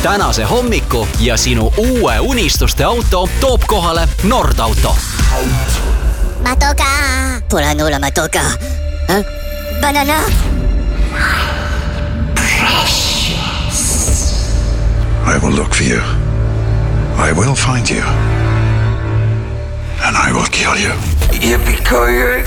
tänase hommiku ja sinu uue unistuste auto toob kohale Nordauto. Matoka! Pole nulla Matoka. Banana! Precious. I will look for you. I will find you. And I will kill you. Yippee-ki-yay!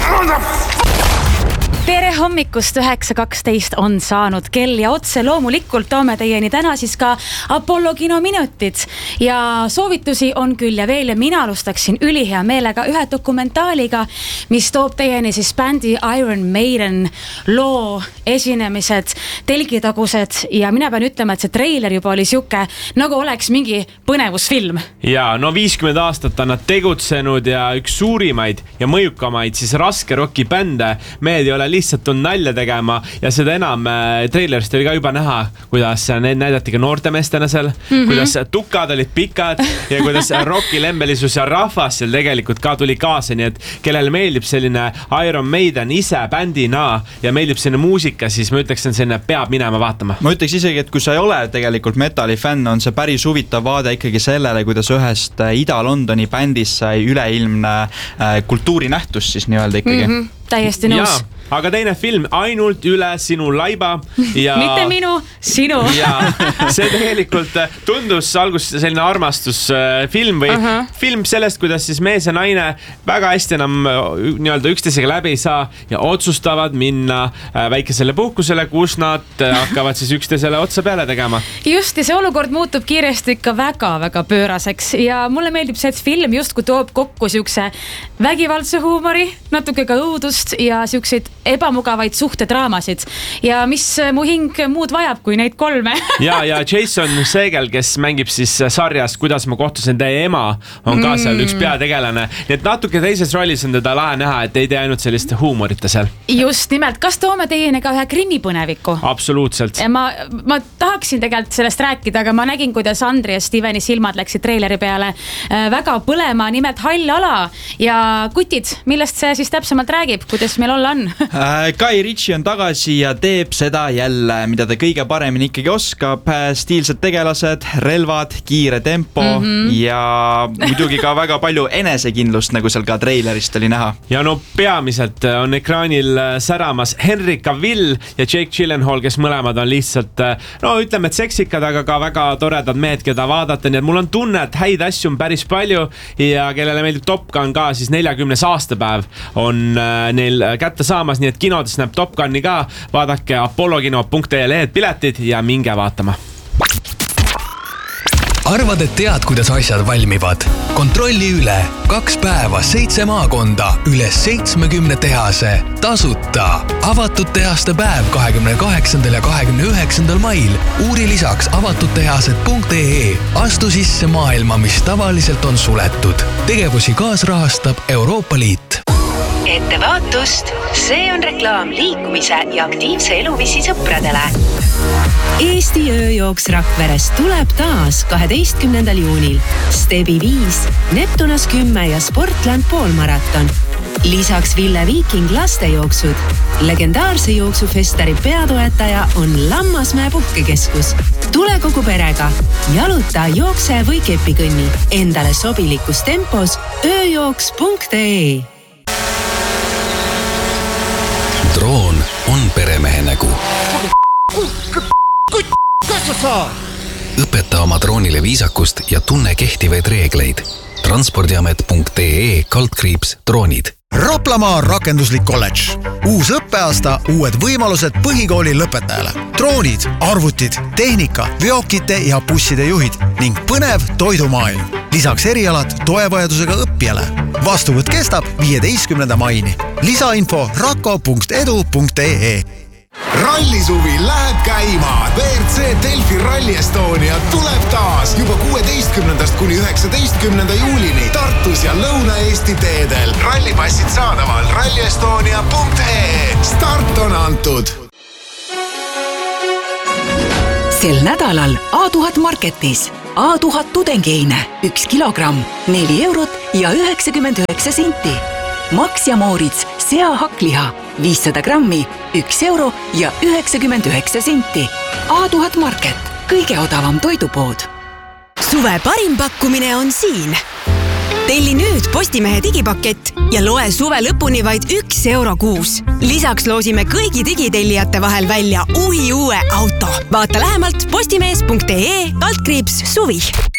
Tere hommikust, 9.12 on saanud kell ja otse loomulikult toome teieni täna siis ka Apollo kinominutid ja soovitusi on küll ja veel ja mina alustaksin ülihea meelega ühe dokumentaaliga, mis toob teieni siis bändi Iron Maiden loo esinemised, telgitagused ja mina pean ütlema, et see treiler juba oli siuke, nagu oleks mingi põnevusfilm. Ja no 50 aastat on nad tegutsenud ja üks suurimaid ja mõjukamaid siis raske rocki bände, mehed ei ole lihtsalt on nalja tegema ja seda enam trailerist oli ka juba näha, kuidas need näidati ka noortemeestena seal, kuidas tukad olid pikad ja kuidas rockilembelisus ja rahvas seal tegelikult ka tuli kaasa, nii et kellele meeldib selline Iron Maiden ise bändina ja meeldib selline muusika, siis ma ütleksin, selline peab minema vaatama. Ma ütleks isegi, et kui sa ei ole tegelikult metali fänn, on see päris huvitav vaade ikkagi sellele, kuidas ühest Ida-Londoni bändis sai üleilmne kultuurinähtus siis nii-öelda ikkagi. Täiesti nõus. Aga teine film Ainult üle sinu laiba ja... Mitte minu, sinu. Ja see tegelikult tundus algus selline armastusfilm või film sellest, kuidas siis mees ja naine väga hästi enam nii-öelda üksteisega läbi ei saa ja otsustavad minna väikesele puhkusele, kus nad hakkavad siis üksteisele otsa peale tegema. Just, ja see olukord muutub kiiresti ikka väga-väga pööraseks ja mulle meeldib see, et film justkui toob kokku siukse vägivaldse huumori, natuke ka õudust ja siukseid ebamugavaid suhtedraamasid ja mis mu hing muud vajab kui neid kolme. ja Jason Segel, kes mängib siis sarjas Kuidas ma kohtusin teie ema, on ka seal üks peategelane. Nii et natuke teises rollis on teda lahe näha, et ei tee ainult sellist huumorita seal. Just nimelt, kas toome teieni ka ühe krimipõneviku? Absoluutselt. Ma tahaksin tegelikult sellest rääkida, aga ma nägin, kuidas Andri ja Steveni silmad läksid treileri peale väga põlema, nimelt Hall ala ja kutid, millest see siis täpsemalt räägib, kuidas meil olla on? Guy Ritchie on tagasi ja teeb seda jälle, mida ta kõige paremini ikkagi oskab. Stiilsed tegelased, relvad, kiire tempo ja muidugi ka väga palju enesekindlust, nagu seal ka treilerist oli näha. Ja no peamiselt on ekraanil säramas Henry Cavill ja Jake Gyllenhaal, kes mõlemad on lihtsalt, no ütleme, et seksikad, aga ka väga toredad mehed, keda vaadata. Nii et mul on tunne, et häid asju on päris palju ja kellele meeldib Top Gun ka, siis 40. aastapäev on neil kätte saamas, nii et kinodes näeb Top Guni ka, vaadake apollokino.ee lehed piletid ja minge vaatama. Arvad, et tead, kuidas asjad valmivad? Kontrolli üle 2 päeva 7 maakonda üle 70 tehase tasuta. Avatud tehaste päev 28. ja 29. mail. Uuri lisaks avatuttehased.ee. Astu sisse maailma, mis tavaliselt on suletud. Tegevusi kaasrahastab Euroopa Liit. Ettevaatust, see on reklaam liikumise ja aktiivse eluviisi sõpradele. Eesti ööjooks Rakveres tuleb taas 12. juunil. Stebi 5, Neptunas 10 ja Sportland poolmaraton. Lisaks Ville Viiking lastejooksud. Legendaarse jooksufestari peatoetaja on Lammasmäe puhkekeskus. Tule kogu perega. Jaluta, jookse või kepikõnni. Endale sobilikus tempos ööjooks.ee. Droon on peremehe nägu. Õpeta oma droonile viisakust ja tunne kehtivaid reegleid. Transpordiamet.ee/droonid. Raplamaa rakenduslik kolledž. Uus õppeaasta, uued võimalused põhikooli lõpetajale. Droonid, arvutid, tehnika, veokite ja busside juhid ning põnev toidumaailm. Lisaks erialad toevajadusega õppijale. Vastuvõtt kestab 15. maini. Lisainfo rako.edu.ee. Rallisuvi läheb käima. WRC Delfi Rally Estonia tuleb taas juba 16. kuni 19. juulini Tartus ja Lõuna-Eesti teedel. Rallipassid saadaval rallyestonia.ee. Start on antud. Sel nädalal A1000 Marketis A1000 tudengeine 1 kilogramm 4 eurot ja 99 senti. Max ja Moritz seahakliha 500 grammi 1 euro ja 99 senti. A1000 Market. kõige odavam toidupood. Suve parim pakkumine on siin. Telli nüüd Postimehe digipakett ja loe suve lõpuni vaid €1 kuus. Lisaks loosime kõigi digitellijate vahel välja uue auto. Vaata lähemalt postimees.ee/suvi.